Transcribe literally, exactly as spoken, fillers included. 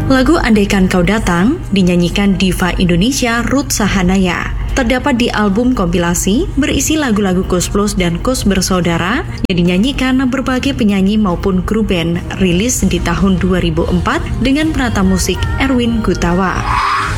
Lagu Andaikan Kau Datang dinyanyikan diva Indonesia Ruth Sahanaya. Terdapat di album kompilasi berisi lagu-lagu Koes Plus dan Koes Bersaudara yang dinyanyikan berbagai penyanyi maupun grup band, rilis di tahun dua ribu empat dengan penata musik Erwin Gutawa.